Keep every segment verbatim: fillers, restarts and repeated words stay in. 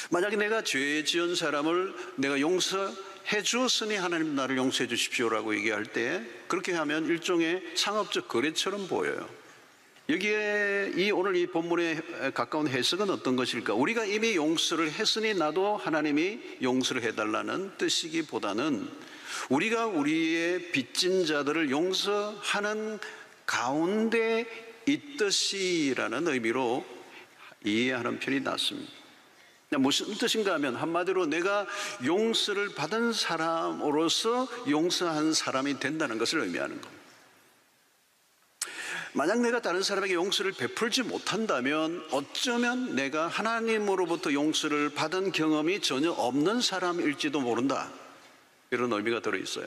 만약에 내가 죄 지은 사람을 내가 용서해 주었으니 하나님 나를 용서해 주십시오라고 얘기할 때 그렇게 하면 일종의 상업적 거래처럼 보여요. 여기에 이 오늘 이 본문에 가까운 해석은 어떤 것일까? 우리가 이미 용서를 했으니 나도 하나님이 용서를 해달라는 뜻이기보다는 우리가 우리의 빚진 자들을 용서하는 가운데 있듯이라는 의미로 이해하는 편이 낫습니다. 무슨 뜻인가 하면 한마디로 내가 용서를 받은 사람으로서 용서한 사람이 된다는 것을 의미하는 겁니다. 만약 내가 다른 사람에게 용서를 베풀지 못한다면 어쩌면 내가 하나님으로부터 용서를 받은 경험이 전혀 없는 사람일지도 모른다, 이런 의미가 들어있어요.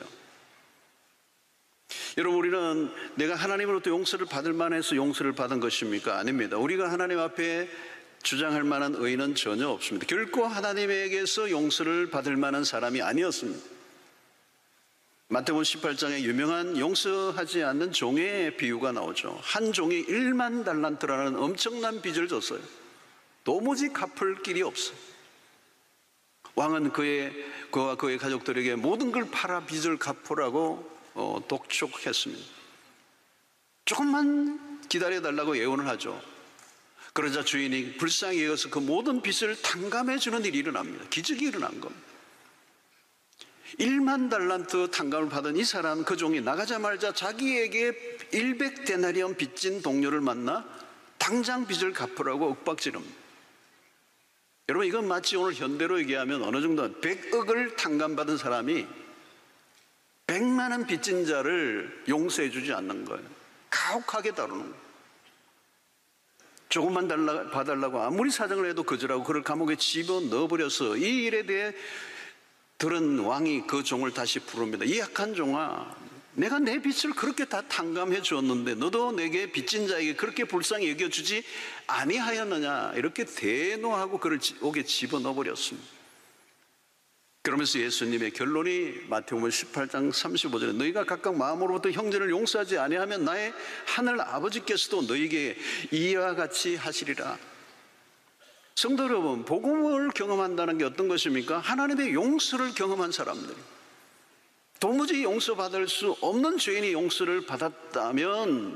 여러분, 우리는 내가 하나님으로부터 용서를 받을 만해서 용서를 받은 것입니까? 아닙니다. 우리가 하나님 앞에 주장할 만한 의의는 전혀 없습니다. 결코 하나님에게서 용서를 받을 만한 사람이 아니었습니다. 마태복음 십팔 장에 유명한 용서하지 않는 종의 비유가 나오죠. 한 종이 일만 달란트라는 엄청난 빚을 졌어요. 도무지 갚을 길이 없어요. 왕은 그의, 그와 그의 가족들에게 모든 걸 팔아 빚을 갚으라고 어, 독촉했습니다. 조금만 기다려달라고 예언을 하죠. 그러자 주인이 불쌍히 여겨서 그 모든 빚을 탕감해 주는 일이 일어납니다. 기적이 일어난 겁니다. 일만 달란트 탕감을 받은 이 사람, 그 종이 나가자마자 자기에게 일백 데나리온 빚진 동료를 만나 당장 빚을 갚으라고 윽박지릅니다. 여러분, 이건 마치 오늘 현대로 얘기하면 어느 정도 백억을 탕감받은 사람이 백만 원 빚진 자를 용서해 주지 않는 거예요. 가혹하게 다루는 거예요. 조금만 달라, 봐달라고 아무리 사정을 해도 거절하고 그를 감옥에 집어넣어버려서 이 일에 대해 들은 왕이 그 종을 다시 부릅니다. 이 악한 종아, 내가 내 빚을 그렇게 다 탕감해 주었는데 너도 내게 빚진 자에게 그렇게 불쌍히 여겨주지 아니하였느냐, 이렇게 대노하고 그를 옥에 집어넣어버렸습니다. 그러면서 예수님의 결론이 마태복음 십팔 장 삼십오 절에 너희가 각각 마음으로부터 형제를 용서하지 아니하면 나의 하늘 아버지께서도 너희에게 이와 같이 하시리라. 성도 여러분, 복음을 경험한다는 게 어떤 것입니까? 하나님의 용서를 경험한 사람들, 도무지 용서받을 수 없는 죄인이 용서를 받았다면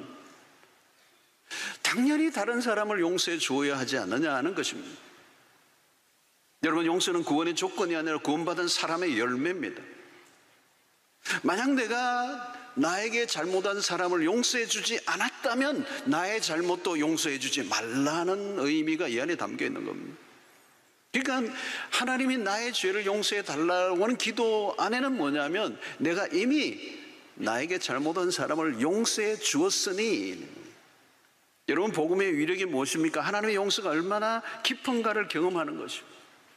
당연히 다른 사람을 용서해 주어야 하지 않느냐 하는 것입니다. 여러분, 용서는 구원의 조건이 아니라 구원받은 사람의 열매입니다. 만약 내가 나에게 잘못한 사람을 용서해 주지 않았다면 나의 잘못도 용서해 주지 말라는 의미가 이 안에 담겨 있는 겁니다. 그러니까 하나님이 나의 죄를 용서해 달라고 하는 기도 안에는 뭐냐면 내가 이미 나에게 잘못한 사람을 용서해 주었으니. 여러분, 복음의 위력이 무엇입니까? 하나님의 용서가 얼마나 깊은가를 경험하는 것입니다.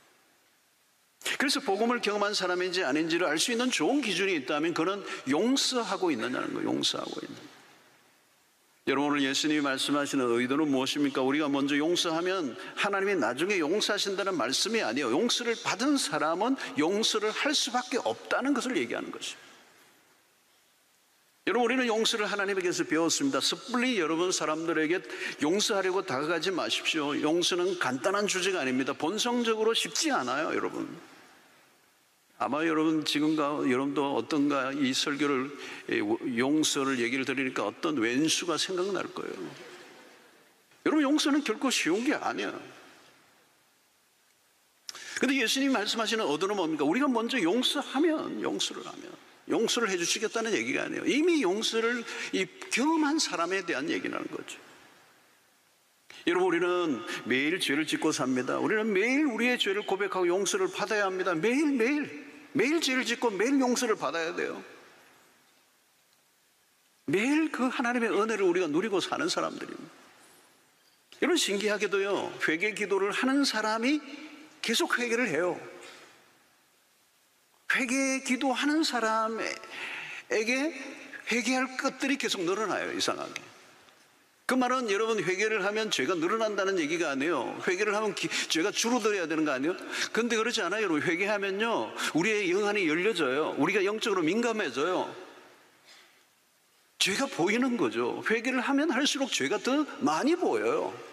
그래서 복음을 경험한 사람인지 아닌지를 알 수 있는 좋은 기준이 있다면 그는 용서하고 있느냐는 거예요. 용서하고 있는. 여러분, 오늘 예수님이 말씀하시는 의도는 무엇입니까? 우리가 먼저 용서하면 하나님이 나중에 용서하신다는 말씀이 아니에요. 용서를 받은 사람은 용서를 할 수밖에 없다는 것을 얘기하는 것입니다. 여러분, 우리는 용서를 하나님에게서 배웠습니다. 섣불리 여러분 사람들에게 용서하려고 다가가지 마십시오. 용서는 간단한 주제가 아닙니다. 본성적으로 쉽지 않아요, 여러분. 아마 여러분 지금가 여러분도 어떤가 이 설교를 용서를 얘기를 들으니까 어떤 왼수가 생각날 거예요. 여러분, 용서는 결코 쉬운 게 아니에요. 근데 예수님이 말씀하시는 의도는 뭡니까? 우리가 먼저 용서하면, 용서를 하면 용서를 해주시겠다는 얘기가 아니에요. 이미 용서를 이 경험한 사람에 대한 얘기라는 거죠. 여러분, 우리는 매일 죄를 짓고 삽니다. 우리는 매일 우리의 죄를 고백하고 용서를 받아야 합니다. 매일매일 매일 죄를 짓고 매일 용서를 받아야 돼요. 매일 그 하나님의 은혜를 우리가 누리고 사는 사람들입니다. 여러분, 신기하게도요, 회개 기도를 하는 사람이 계속 회개를 해요. 회개 기도하는 사람에게 회개할 것들이 계속 늘어나요. 이상하게. 그 말은 여러분, 회개를 하면 죄가 늘어난다는 얘기가 아니에요. 회개를 하면 기, 죄가 줄어들어야 되는 거 아니에요? 그런데 그렇지 않아요. 여러분, 회개하면요 우리의 영안이 열려져요. 우리가 영적으로 민감해져요. 죄가 보이는 거죠. 회개를 하면 할수록 죄가 더 많이 보여요.